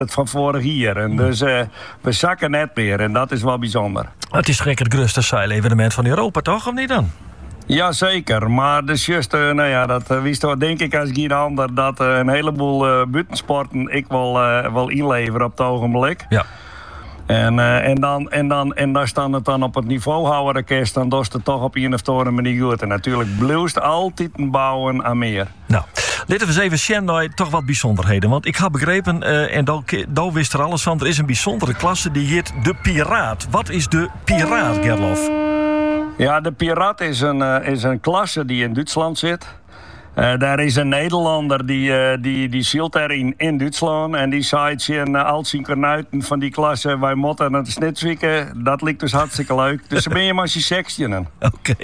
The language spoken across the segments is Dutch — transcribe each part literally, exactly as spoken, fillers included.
het van vorig jaar. En dus uh, we zakken net meer en dat is wel bijzonder. Het is gek het grootste zeilevenement van Europa, toch? Of niet dan? Jazeker, maar dus just, uh, nou ja, dat uh, wist wel denk ik als geen ander dat uh, een heleboel uh, buitensporten ik wel, uh, wel inleveren op het ogenblik. Ja. En, uh, en, dan, en, dan, en daar staan het dan op het niveau houden, kerst, dan doet het toch op een of andere manier goed. En natuurlijk blijft altijd een bouwen aan meer. Nou, laten we eens even zien naar toch wat bijzonderheden. Want ik heb begrepen, uh, en daar wist er alles van, er is een bijzondere klasse die heet de Piraat. Wat is de Piraat, Gerlof? Ja, de Piraat is een, uh, is een klasse die in Duitsland zit. Uh, daar is een Nederlander die, uh, die, die zielt daarin in Duitsland. En die zei in uh, al zijn kornuiten van die klasse, wij moeten naar de Snitswieken. Dat lijkt dus hartstikke leuk. Dus dan ben je maar je sextenen. Oké. Okay.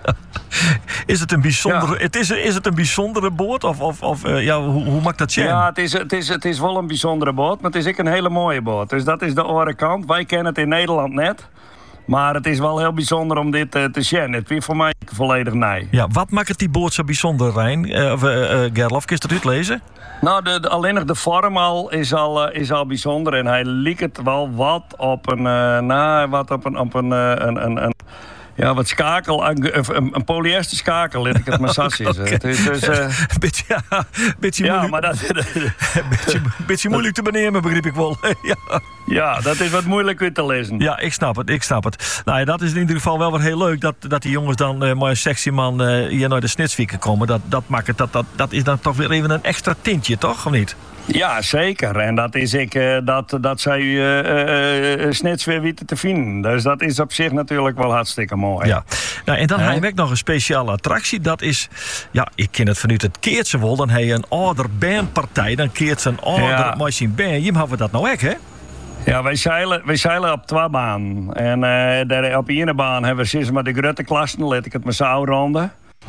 Is het een bijzondere, ja. het is, is het een bijzondere boot? Of, of, of uh, ja, hoe, hoe maakt dat zijn? Ja, het is, het, is, het is wel een bijzondere boot, maar het is ook een hele mooie boot. Dus dat is de andere kant. Wij kennen het in Nederland net. Maar het is wel heel bijzonder om dit uh, te zien. Het is voor mij volledig nee. Ja, wat maakt het die boot zo bijzonder, Rijn? Uh, of uh, uh, Gerlof, kun je dat uitlezen? Nou, de, de, alleen nog de vorm al is al, uh, is al bijzonder. En hij lijkt het wel wat op een... Uh, nou, wat op een... Op een, uh, een, een, een ja, wat schakel, een, een, een polyester schakel, laat ik het maar sas is. Okay. Het is dus, uh... beetje, ja, beetje ja, moeilijk, maar dat, beetje, beetje moeilijk te benemen, begrijp ik wel. ja. ja, dat is wat moeilijk weer te lezen. Ja, ik snap het, ik snap het. Nou ja, dat is in ieder geval wel weer heel leuk dat, dat die jongens dan, uh, maar een sexy man, uh, hier naar de Snitswieken komen. Dat, dat maakt het, dat, dat, dat is dan toch weer even een extra tintje, toch? Of niet? Ja, zeker. En dat is ik, uh, dat, dat zij uh, uh, snits weer weten te vinden. Dus dat is op zich natuurlijk wel hartstikke mooi. Ja. Nou, en dan heb ik nog een speciale attractie. Dat is, ja, ik ken het vanuit het Keertse wel. Dan heb je een ouder bandpartij. Dan keert ze een ouder ja. machine band. Je hebben we dat nou echt, hè? Ja, wij zeilen, wij zeilen op twee banen. En uh, daar, op één baan hebben we sinds maar de grote klassen, laat ik het maar zo ronden.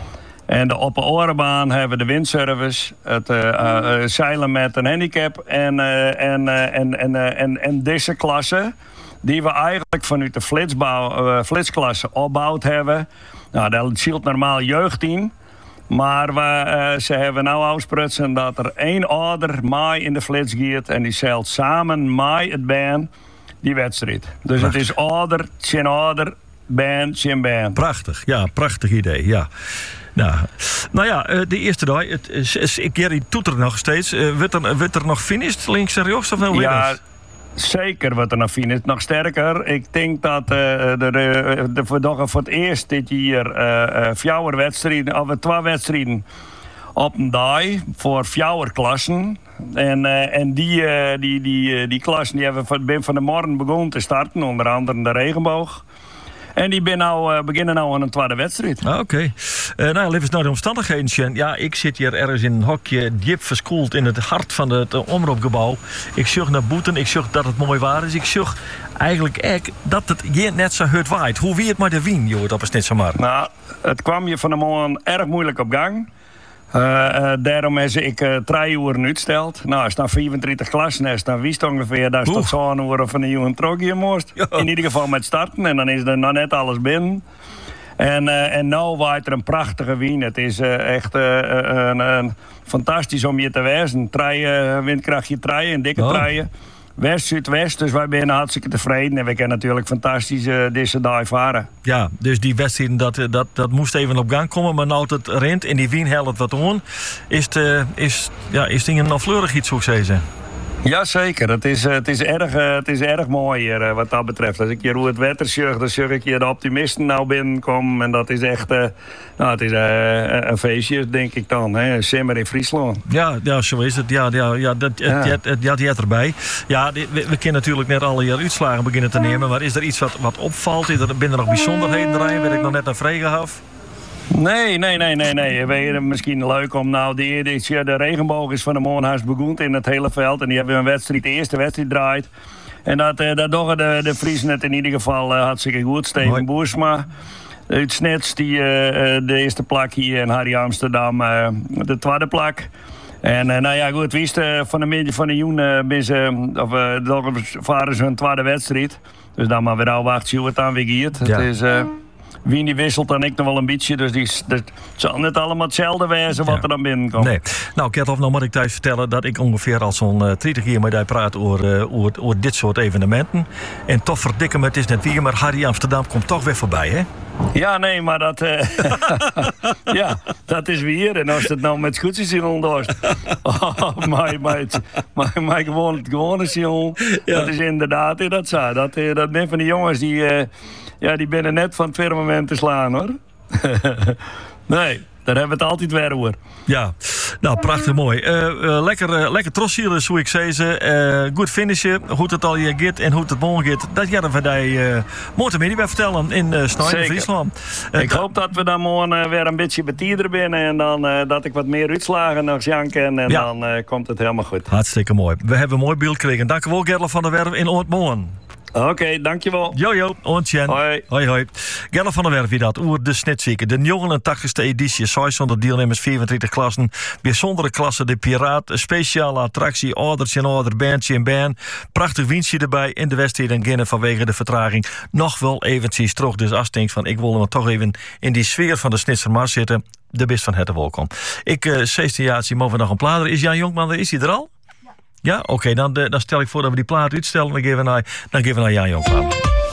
En de, op de orenbaan hebben we de windservice, het uh, uh, zeilen met een handicap en, uh, en, uh, en, en, uh, en, en deze klasse, die we eigenlijk vanuit de flitsbouw, uh, flitsklasse opgebouwd hebben. Nou, daar zit normaal jeugd in. Maar we, uh, ze hebben nou afsprutsen dat er één ouder maai in de flits gaat en die zeilt samen maai het band die wedstrijd. Dus Prachtig. Het is ouder, tjen ouder, band, tjen band. Prachtig, ja, prachtig idee, ja. Nou, nou ja, de eerste dag, het is, Gerry toetert nog steeds. Uh, wordt, er, wordt er nog finished links en rechts of nou? Ja, zeker wordt er nog finished. Nog sterker, ik denk dat uh, de, de, de, de, voor het eerst dit jaar uh, vier wedstrijden, of twee wedstrijden op een dag voor vier klassen. En, uh, en die, uh, die, die, die klassen die hebben van, van de morgen begonnen te starten, onder andere de regenboog. En die ben nou, uh, beginnen nou aan een tweede wedstrijd. Ah, Oké. Okay. Uh, nou, even naar de omstandigheden, Sjen. Ja, ik zit hier ergens in een hokje, diep verskoeld in het hart van het uh, omroepgebouw. Ik zucht naar boeten, ik zucht dat het mooi waar is. Ik zucht eigenlijk echt dat het hier net zo hard waait. Hoe wie het maar de wien, joh, dat is net zo maar. Nou, het kwam je van de morgen erg moeilijk op gang. Uh, uh, daarom is ik uh, drie uur uitgesteld. Nou, als dan vierentwintig klassen is, dan wist ongeveer dat is tot zo'n uur van een jongen trok je moest. Ja. In ieder geval met starten en dan is er nog net alles binnen. En, uh, en nu waait er een prachtige wind. Het is uh, echt uh, een, een fantastisch om je te wezen. Drie uh, windkrachtje treien, een dikke oh. treien. West, Zuidwest, dus wij zijn hartstikke tevreden. En we kunnen natuurlijk fantastisch uh, deze dag varen. Ja, dus die wedstrijden, dat, dat, dat moest even op gang komen. Maar nou het rent en die wien helpt wat om. Is het, uh, is, ja, is het nog fleurig iets, zou ik zeggen? Jazeker, het is, het is erg, het is erg mooi hier wat dat betreft. Als ik hier hoe het wetter zag, dan zag ik hier de optimisten nou binnenkomen. En dat is echt uh, nou, het is, uh, een feestje, denk ik dan. Hè? Simmer in Friesland. Ja, ja, zo is het. Ja, ja, ja, dat, ja. Het, het, het, ja, die had erbij. Ja, we, we kunnen natuurlijk net alle jaar uitslagen beginnen te nemen. Maar is er iets wat, wat opvalt? Is er, ben er nog bijzonderheden erin? Weet ik nog net naar vregen gaf? Nee, nee, nee, nee, nee. Weet je, misschien leuk om nou de, de, de regenboog is van de Moornhuis begonnen in het hele veld. En die hebben een wedstrijd, de eerste wedstrijd draait. En dat, uh, dat doen de, de Friesen het in ieder geval uh, hartstikke goed. Steven Boersma uit Snits, die uh, de eerste plak hier en Harry Amsterdam uh, de tweede plak. En uh, nou ja, goed, wist uh, van de midden van de joen uh, ze, of uh, varen ze een tweede wedstrijd. Dus dan maar weer al wacht, hoe het aan weer giert. Ja. Het is... Uh, Wien die wisselt dan ik nog wel een beetje. Dus die, dat zal net allemaal hetzelfde wezen wat ja. er dan binnenkomt. Nee. Nou, Kerthoff, nou moet ik thuis vertellen dat ik ongeveer al zo'n uh, dertig jaar met jou praat over, uh, over, over dit soort evenementen. En toch verdikken me, het is net weer, maar Harry Amsterdam komt toch weer voorbij, hè? Ja, nee, maar dat... Uh, ja, dat is weer. En als het nou met goed is in ons... Oh, maar, maar, maar, maar gewoon het gewone jongen. Ja. Dat is inderdaad, dat zo. Dat, dat ben van die jongens die... Uh, ja, die binnen net van het firmament te slaan, hoor. Nee, daar hebben we het altijd weer over. Ja, nou, prachtig mooi. Uh, uh, lekker uh, lekker trossielen, zou ik zeggen. Uh, goed finishen, hoe het al je gaat en hoe het morgen gaat. Dat gaan we daar uh, morgen middag bij vertellen in uh, Snijden, Friesland. Uh, ik hoop dat we dan morgen uh, weer een beetje betierder binnen. En dan uh, dat ik wat meer uitslagen nog janken. En ja. dan uh, komt het helemaal goed. Hartstikke mooi. We hebben een mooi beeld gekregen. Dank u wel, Gerlof van der Werf in Oortmoorn. Oké, okay, dankjewel. Jojo, ontjen. Hoi. Hoi, hoi. Gerlof van der Werf wie dat, oer de Snitsweken. De negenentachtigste editie, zeshonderd deelnemers, vierentwintig klassen. Bijzondere klasse, de Piraat. Een speciale attractie, oudertje en ouder, bandje en band. Prachtig winstje erbij. In de wedstrijd en vanwege de vertraging. Nog wel eventjes terug. Dus als je denkt van, ik wil er toch even in die sfeer van de Snitsermars zitten. De best van het welkom. Ik, uh, zestien jaar, mogen we nog een plader. Is Jan Jonkman, is hij er al? Ja, oké, okay, dan, dan stel ik voor dat we die plaat uitstellen. Dan geven we naar, dan geven we naar Jan Jonkman.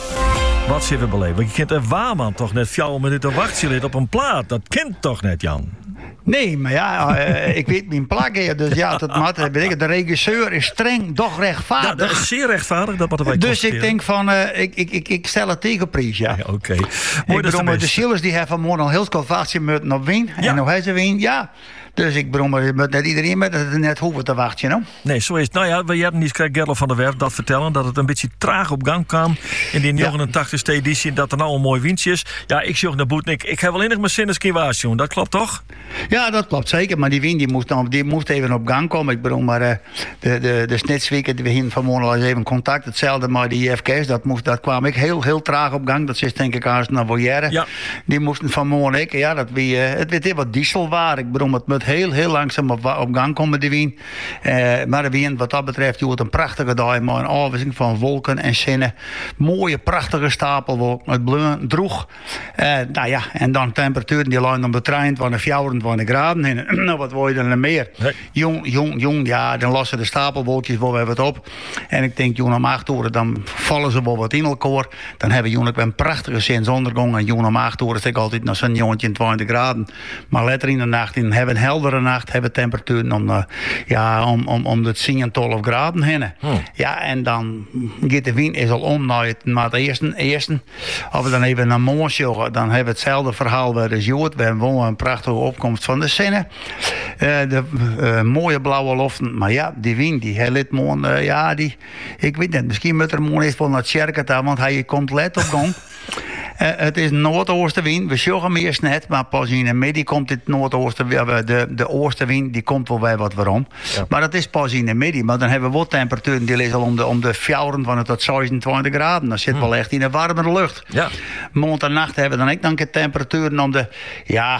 Wat zitten we beleven? Je kunt een waarman toch net vier minuten wachten op een plaat. Dat kent toch net, Jan? Nee, maar ja, uh, ik weet mijn plak, dus ja, dat moet, de regisseur is streng, doch rechtvaardig. Ja, dat is zeer rechtvaardig, dat moeten wij Dus ik denk van, uh, ik, ik, ik, ik stel het tegenprijs, ja. ja Oké. Okay. Ik bedoel, de, de Silas die hebben vanmorgen al heel veel vachtje moeten op wien. Ja. En nog hij ze wien, ja. Dus ik bedoel, maar net iedereen met het net hoeven te wachten, no? Nee, zo is het. Nou ja, we hadden niet krijg Gerlof van der Werf dat vertellen, dat het een beetje traag op gang kwam in die negenentachtigste editie, dat er nou een mooi windje is. Ja, ik zeg naar Boet, ik, ik heb wel enig mijn zin eens doen. Dat klopt toch? Ja, dat klopt zeker. Maar die wind die moest, dan, die moest even op gang komen. Ik bedoel, maar uh, de, de, de snitsweken, we hadden vanmorgen al even contact. Hetzelfde maar die I F K's, dat, moest, dat kwam ik heel, heel traag op gang. Dat is denk ik als naar Voyère. Ja. Die moesten vanmorgen, ik, ja, dat wie, uh, het werd wat diesel waar. Ik bedoel, het moet heel, heel langzaam op, op gang komen, de wind. Uh, maar de wind, wat dat betreft, je wordt een prachtige dag. Maar een afwisseling van wolken en zinnen. Mooie, prachtige stapelwolken met blauw, droeg. Uh, nou ja, en dan temperaturen die lijn op de trein van de vijfentwintig graden. En nou, wat wil je dan meer? Nee. Jong, jong, jong, ja, dan lossen de stapelwolkjes wel weer wat op. En ik denk, jong om acht uur, dan vallen ze wel wat in elkaar. Dan hebben we jong een prachtige zonsondergang. En jong om acht uur is ik altijd naar zo'n jongetje in twintig graden. Maar later in de nacht, in hebben een heldere nacht, hebben we temperaturen om, uh, ja, om, om, om de tien en twaalf graden heen. Hmm. Ja, en dan gaat de wind is al om naar het, naar het eerste, eerste. Als we dan even naar morgen zoeken, dan hebben we hetzelfde verhaal bij de Jood. We hebben wel een prachtige opkomst van de zinnen. Uh, de uh, mooie blauwe loften. Maar ja, die wind, die hele morgen, uh, ja, die, ik weet niet, misschien moet er morgen eens wel naar het Sjerket aan, want hij komt let op gang. Uh, het is noordoostenwind. We zoeken hem eerst net, maar pas in de middag komt het noordoostenwind. De, de oostenwind die komt wel bij wat waarom. Ja. Maar dat is pas in de middag. Maar dan hebben we wat temperaturen. Die is al om de, om de fjouwen van het tot zesentwintig graden. Dan zit hmm. wel echt in de warme lucht. Ja. Maand en nacht hebben we dan ook dan temperaturen om de, ja,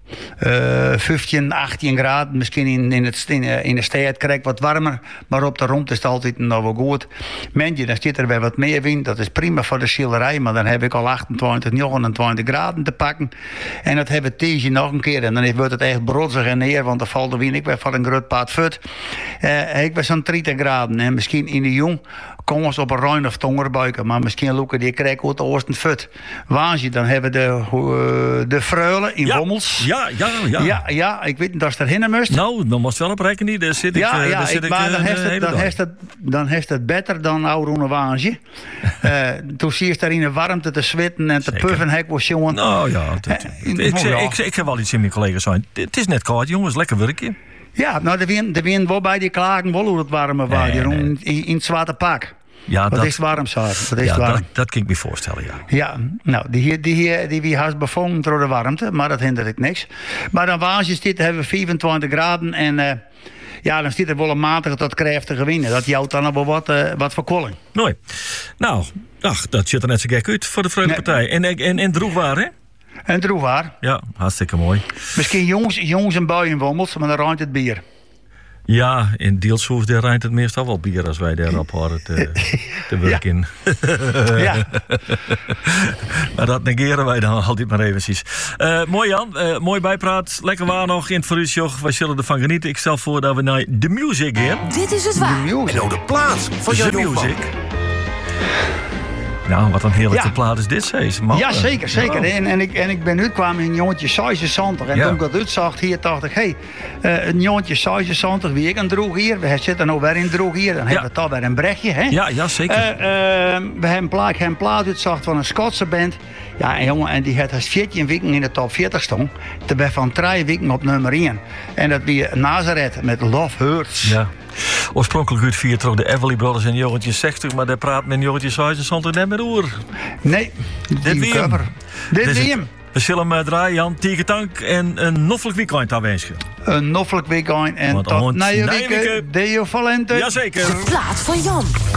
Uh, vijftien, achttien graden. Misschien in, in, het, in, in de stad krijg ik wat warmer. Maar op de rond is het altijd nog wel goed. Mentje, dan zit er weer wat meer wind. Dat is prima voor de schilderij. Maar dan heb ik al achtentwintig, negenentwintig graden te pakken. En dat hebben we tegen nog een keer. En dan wordt het echt brodzig en neer. Want dan valt de wind ik weer van een groot paard fut. Uh, ik ben zo'n dertig graden. En misschien in de jong komen ze op een ruin of tongerbuiken. Maar misschien lukken die krijgen uit de oosten fut. Waanzin, dan hebben we de, uh, de Freulen in ja. Wommels. Ja, ja, ja. Ja, ja, ik weet niet dat ze erheen moest. Nou, dan moest wel op rekening. Daar zit ik, ja, uh, ja, daar zit ik, ik, maar uh, dan heeft het, dan heeft het, dan heeft het beter dan oude Waanzin. uh, toen zie je daar in de warmte te zwitten en te Zeker. puffen. Hek was jongen. Nou ja, dat, uh, ik, ik, ik, ik, ik heb wel iets in mijn collega's zijn. Het is net koud, jongens. Lekker werkje. Ja, nou, de wind, de wind wel bij die klagen wel hoe het warme was. Nee, nee. in, in het zwarte pak. Ja, dat, dat is warm, Saar. Dat is ja, warm. Dat, dat kan ik me voorstellen, ja. Ja, nou, die hier, die hier, die wie haast bevangen door de warmte, maar dat hindert ik niks. Maar dan waasjes dit hebben we vijfentwintig graden en uh, ja, dan zit er wel een matige tot krachtige wind. Dat jouwt dan nog wel wat, uh, wat verkoeling. Mooi. Nou, ach, dat ziet er net zo gek uit voor de Vreugdepartij. Nee. En, en, en droegwaar, hè? En droegwaar. Ja, hartstikke mooi. Misschien jongens, jongens en buien wommels, maar dan ruimt het bier. Ja, in Deelshoef daar rijdt het meestal wel bier als wij daarop horen te, te werken. Ja. ja. Maar dat negeren wij dan altijd maar eventjes. Uh, mooi Jan, uh, mooi bijpraat. Lekker waar nog in het Verusjoch. Wij zullen ervan genieten. Ik stel voor dat we naar de music gaan. Dit is het waar. En nou de plaats van Jan de Jongman. music. Nou, wat een heerlijke Ja. plaat is dit, Cees. Man. Ja, zeker, zeker. Oh. En, en, ik, en ik ben uitkwam in een jongetje zevenenzestig. En Ja. toen ik dat uitzag hier, dacht ik, hé, hey, uh, een jongetje zevenenzestig, wie ik een droeg hier. We zitten nou weer in droeg hier. Dan hebben we toch weer een brechtje, hè? Ja, ja, zeker. Uh, uh, we hebben een plaat, een plaat uitzacht van een Schotse band. Ja, en jongen, en die had als veertien weken in de top veertig stond. Terwijl van drie weken op nummer één. En dat wie Nazareth met Love Hurts. Ja. Oorspronkelijk uit vier toch de Everly Brothers en Jongetje zestig, maar daar praat men Jongetje zevenenzestig net met oer. Nee, Dit die wie hem. cover. Dit Dus wie het- hem. We zullen hem uh, draaien, Jan. Tegen tank en een noffelijk weekend aanwezig. Een noffelijk weekend. En Wat tot een na je na je weekend. weekend. Deo Valente. Jazeker. De plaat van Jan.